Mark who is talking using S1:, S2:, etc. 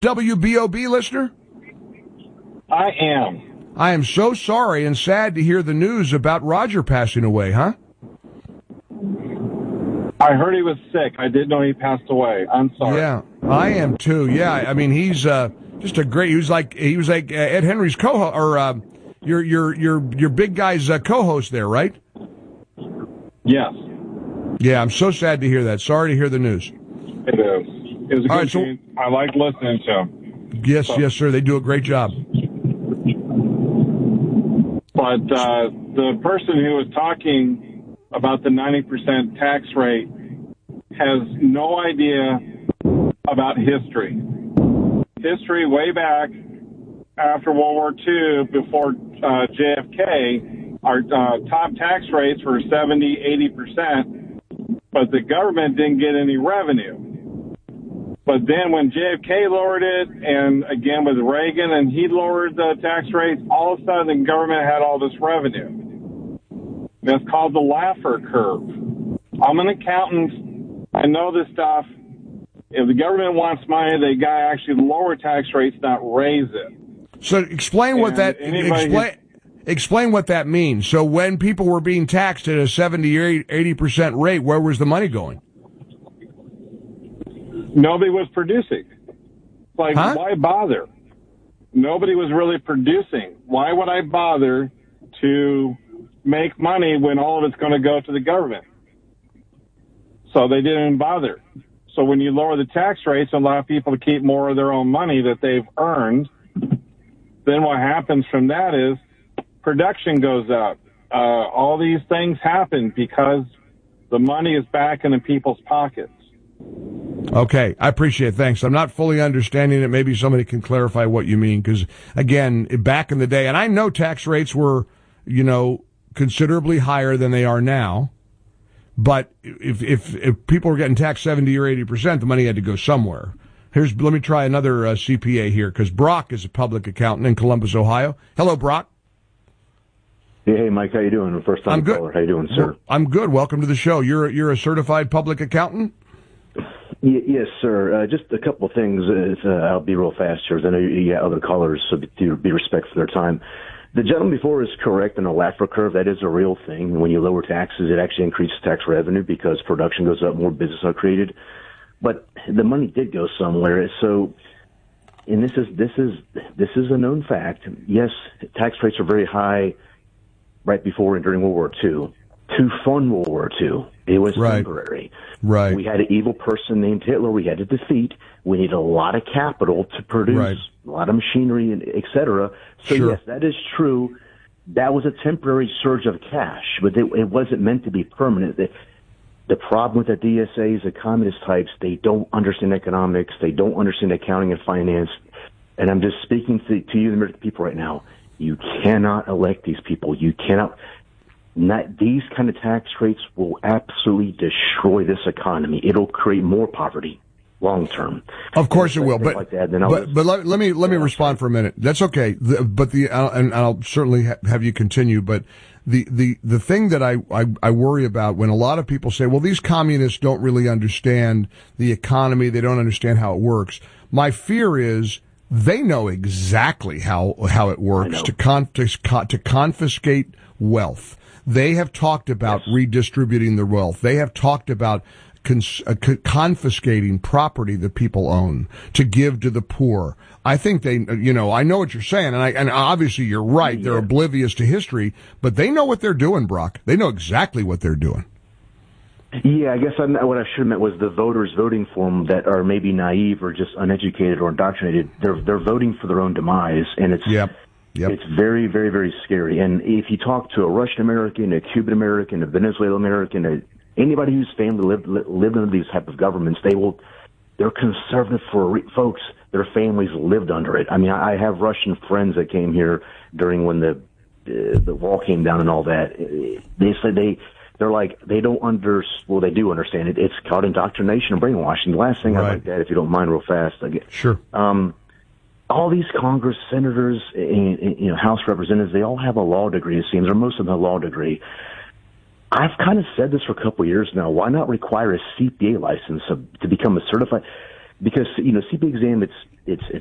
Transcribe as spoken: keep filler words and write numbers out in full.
S1: W B O B listener?
S2: I am.
S1: I am so sorry and sad to hear the news about Roger passing away, huh?
S2: I heard he was sick. I didn't know he passed away. I'm sorry.
S1: Yeah, I am too. Yeah, I mean, he's uh, just a great. He was like he was like uh, Ed Henry's co-host, or uh, your your your your big guy's uh, co-host there, right?
S2: Yes.
S1: Yeah, I'm so sad to hear that. Sorry to hear the news.
S2: It is. It was a good
S1: right, so,
S2: team. I like listening to him.
S1: Yes,
S2: so.
S1: yes, sir. They do a great job.
S2: But uh, the person who was talking about the ninety percent tax rate has no idea about history. History way back after World War Two, before uh, J F K, our uh, top tax rates were seventy, eighty percent, but the government didn't get any revenue. But then when J F K lowered it, and again with Reagan, and he lowered the tax rates, all of a sudden the government had all this revenue. That's called the Laffer curve. I'm an accountant. I know this stuff. If the government wants money, they got to actually lower tax rates, not raise it.
S1: So explain what
S2: and
S1: that explain explain what that means. So when people were being taxed at a seventy or eighty percent rate, where was the money going?
S2: Nobody was producing. Like,
S1: huh?
S2: Why bother? Nobody was really producing. Why would I bother to make money when all of it's going to go to the government? So they didn't bother. So when you lower the tax rates and allow people to keep more of their own money that they've earned, then what happens from that is production goes up. Uh, all these things happen because the money is back in the people's pockets.
S1: Okay, I appreciate it. Thanks. I'm not fully understanding it. Maybe somebody can clarify what you mean, because, again, back in the day, and I know tax rates were, you know, considerably higher than they are now, but if if, if people were getting taxed seventy or eighty percent, the money had to go somewhere. Here's Let me try another uh, C P A here, because Brock is a public accountant in Columbus, Ohio. Hello, Brock.
S3: Hey, hey, Mike, how you doing? First time
S1: I'm good.
S3: caller. How you doing, sir?
S1: Well, I'm good. Welcome to the show. You're you're a certified public accountant?
S3: Y- yes, sir. Uh, just a couple of things. Uh, I'll be real fast here, because I know you got other callers, so to be respectful of their time. The gentleman before is correct on the Laffer curve. That is a real thing. When you lower taxes, it actually increases tax revenue because production goes up, more business are created. But the money did go somewhere. So, and this is this is this is a known fact. Yes, tax rates are very high right before and during World War Two. To fund World War Two, it was
S1: right.
S3: temporary.
S1: Right.
S3: We had an evil person named Hitler. We had to defeat. We need a lot of capital to produce
S1: right.
S3: a lot of machinery, and et cetera. So
S1: sure.
S3: yes, that is true. That was a temporary surge of cash, but it, it wasn't meant to be permanent. The, the problem with the D S As, the communist types, they don't understand economics. They don't understand accounting and finance. And I'm just speaking to, to you, the American people, right now. You cannot elect these people. You cannot. Not, these kind of tax rates will absolutely destroy this economy. It'll create more poverty long term.
S1: Of course it will, but
S3: like that,
S1: but, but let, let me let me respond for a minute. That's okay. The, but the uh, and I'll certainly ha- have you continue. But the, the, the thing that I, I I worry about when a lot of people say, well, these communists don't really understand the economy. They don't understand how it works. My fear is they know exactly how how it works to con- to, to confiscate wealth. They have talked about yes. redistributing the wealth. They have talked about cons- uh, c- confiscating property that people own to give to the poor. I think they, you know, I know what you're saying, and I, and obviously you're right. Yeah. They're oblivious to history, but they know what they're doing, Brock. They know exactly what they're doing.
S3: Yeah, I guess I'm, what I should have meant was the voters voting for them that are maybe naive or just uneducated or indoctrinated. They're they're voting for their own demise, and it's.
S1: Yep. Yep.
S3: It's very, very, very scary. And if you talk to a Russian American, a Cuban American, a Venezuelan American, a, anybody whose family lived lived under these type of governments, they will. They're conservative for folks. Their families lived under it. I mean, I have Russian friends that came here during when the uh, the wall came down and all that. They said they they're like they don't under well they do understand it. It's called indoctrination and brainwashing. The last thing
S1: right.
S3: I'd like that, if you don't mind, real fast. I get,
S1: sure.
S3: Um, all these Congress, senators, and, and, you know, House representatives, they all have a law degree, it seems, or most of them have a law degree. I've kind of said this for a couple of years now. Why not require a C P A license to become a certified? because you know C P exam it's it's it's